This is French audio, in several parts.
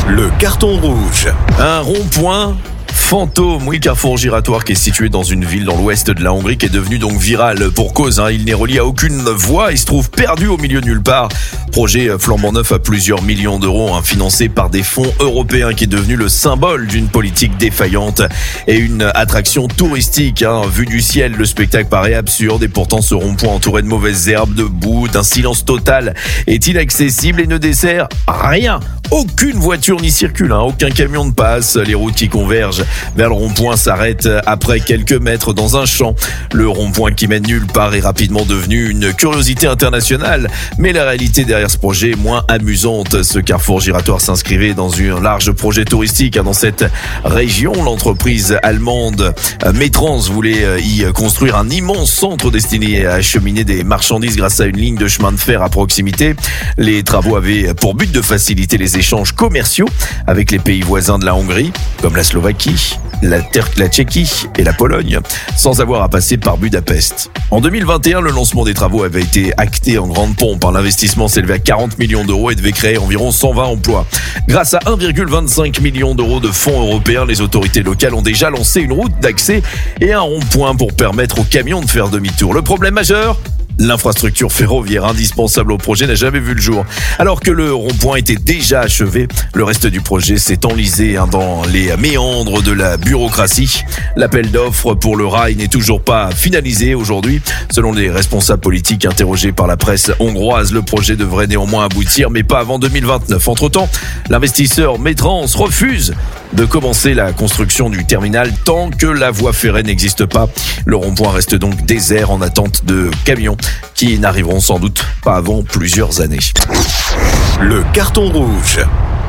Le carton rouge. Un rond-point fantôme, oui, carrefour giratoire qui est situé dans une ville dans l'ouest de la Hongrie qui est devenu donc viral pour cause. Il n'est relié à aucune voie, il se trouve perdu au milieu de nulle part. Projet flambant neuf à plusieurs millions d'euros, financé par des fonds européens qui est devenu le symbole d'une politique défaillante et une attraction touristique. Vu du ciel, le spectacle paraît absurde et pourtant ce rond-point entouré de mauvaises herbes, de boue, d'un silence total est inaccessible et ne dessert rien. Aucune voiture n'y circule, aucun camion ne passe. Les routes qui convergent vers le rond-point s'arrêtent après quelques mètres dans un champ. Le rond-point qui mène nulle part est rapidement devenu une curiosité internationale. Mais la réalité derrière ce projet est moins amusante. Ce carrefour giratoire s'inscrivait dans un large projet touristique dans cette région. L'entreprise allemande Metrans voulait y construire un immense centre destiné à acheminer des marchandises grâce à une ligne de chemin de fer à proximité. Les travaux avaient pour but de faciliter les échanges commerciaux avec les pays voisins de la Hongrie, comme la Slovaquie, la Tchéquie et la Pologne, sans avoir à passer par Budapest. En 2021, le lancement des travaux avait été acté en grande pompe. L'investissement s'élevait à 40 millions d'euros et devait créer environ 120 emplois. Grâce à 1,25 million d'euros de fonds européens, les autorités locales ont déjà lancé une route d'accès et un rond-point pour permettre aux camions de faire demi-tour. Le problème majeur ? L'infrastructure ferroviaire indispensable au projet n'a jamais vu le jour. Alors que le rond-point était déjà achevé, le reste du projet s'est enlisé dans les méandres de la bureaucratie. L'appel d'offres pour le rail n'est toujours pas finalisé aujourd'hui. Selon les responsables politiques interrogés par la presse hongroise, le projet devrait néanmoins aboutir, mais pas avant 2029. Entre-temps, l'investisseur Metrans refuse de commencer la construction du terminal tant que la voie ferrée n'existe pas. Le rond-point reste donc désert en attente de camions qui n'arriveront sans doute pas avant plusieurs années. Le carton rouge.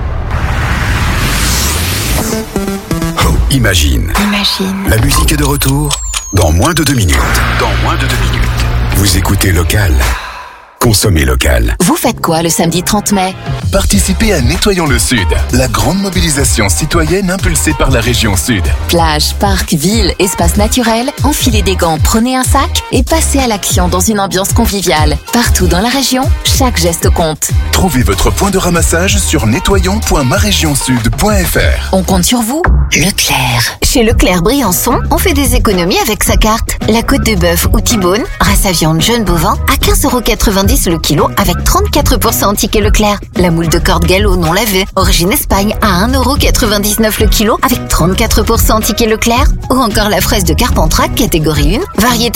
Oh, imagine. La musique est de retour dans moins de 2 minutes. Vous écoutez Local. Consommez local. Vous faites quoi le samedi 30 mai ? Participez à Nettoyons le Sud, la grande mobilisation citoyenne impulsée par la région Sud. Plage, parc, ville, espace naturel, enfilez des gants, prenez un sac et passez à l'action dans une ambiance conviviale. Partout dans la région, chaque geste compte. Trouvez votre point de ramassage sur nettoyons.maregionsud.fr. On compte sur vous. Leclerc. Chez Leclerc Briançon, on fait des économies avec sa carte. La côte de bœuf ou T-bone, race à viande jeune bovin, à 15,90€ le kilo avec 34% en ticket Leclerc. La moule de corde gallo non lavée, origine Espagne, à 1,99€ le kilo avec 34% en ticket Leclerc. Ou encore la fraise de Carpentras, catégorie 1, variété